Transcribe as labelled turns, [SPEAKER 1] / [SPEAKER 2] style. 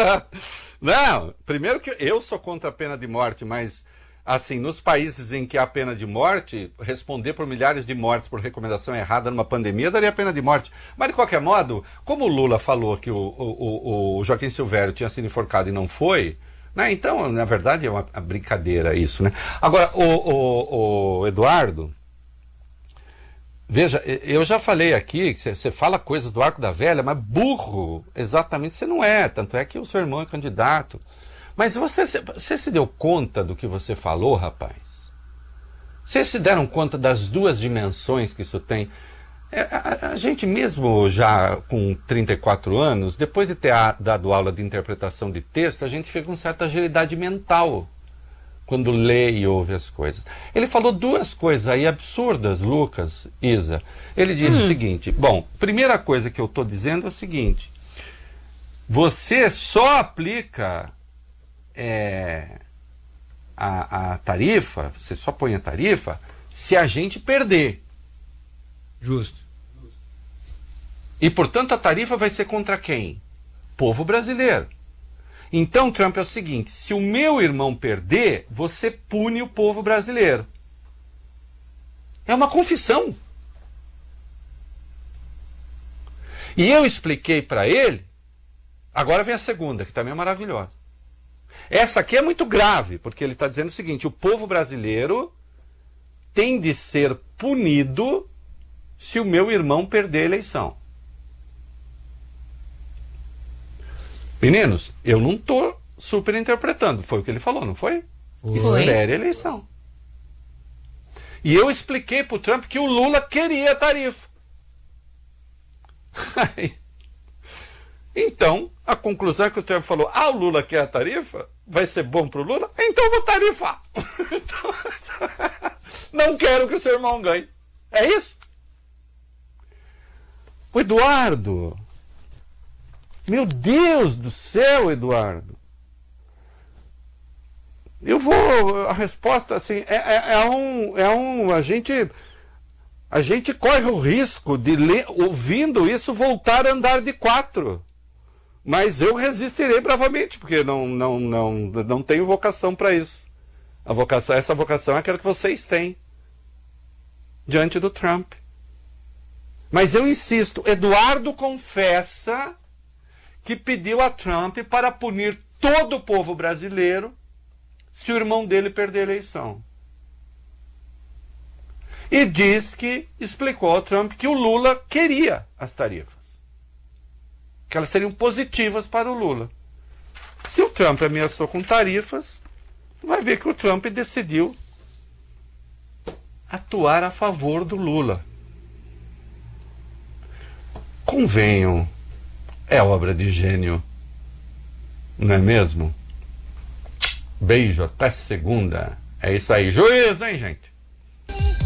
[SPEAKER 1] Não, primeiro que eu sou contra a pena de morte, mas, assim, nos países em que há pena de morte, responder por milhares de mortes por recomendação errada numa pandemia daria pena de morte. Mas, de qualquer modo, como o Lula falou que o Joaquim Silvério tinha sido enforcado e não foi, né? Então, na verdade, é uma brincadeira isso, né? Agora, o Eduardo... Veja, eu já falei aqui que você fala coisas do Arco da Velha, mas burro, exatamente, você não é. Tanto é que o seu irmão é candidato. Mas você se deu conta do que você falou, rapaz? Vocês se deram conta das duas dimensões que isso tem? A gente mesmo já com 34 anos, depois de ter dado aula de interpretação de texto, a gente fica com certa agilidade mental quando lê e ouve as coisas. Ele falou duas coisas aí absurdas, Lucas, Isa. Ele disse o seguinte, bom, primeira coisa que eu estou dizendo é o seguinte, você só aplica a tarifa, você só põe a tarifa se a gente perder.
[SPEAKER 2] Justo.
[SPEAKER 1] E, portanto, a tarifa vai ser contra quem? Povo brasileiro. Então, Trump, é o seguinte, se o meu irmão perder, você pune o povo brasileiro. É uma confissão. E eu expliquei para ele, agora vem a segunda, que também é maravilhosa. Essa aqui é muito grave, porque ele está dizendo o seguinte, o povo brasileiro tem de ser punido se o meu irmão perder a eleição. Meninos, eu não estou superinterpretando. Foi o que ele falou, não foi? Espere a eleição. E eu expliquei para o Trump que o Lula queria a tarifa. Então, a conclusão é que o Trump falou, o Lula quer a tarifa? Vai ser bom para o Lula? Então eu vou tarifar. Não quero que o seu irmão ganhe. É isso? O Eduardo... Meu Deus do céu, Eduardo. Eu vou... A resposta, assim, a gente corre o risco de, ouvindo isso, voltar a andar de 4. Mas eu resistirei bravamente, porque não tenho vocação para isso. Essa vocação é aquela que vocês têm diante do Trump. Mas eu insisto, Eduardo confessa que pediu a Trump para punir todo o povo brasileiro se o irmão dele perder a eleição. E diz que explicou ao Trump que o Lula queria as tarifas. Que elas seriam positivas para o Lula. Se o Trump ameaçou com tarifas, vai ver que o Trump decidiu atuar a favor do Lula. Convenham, é obra de gênio, não é mesmo? Beijo, até segunda. É isso aí. Juízo, hein, gente?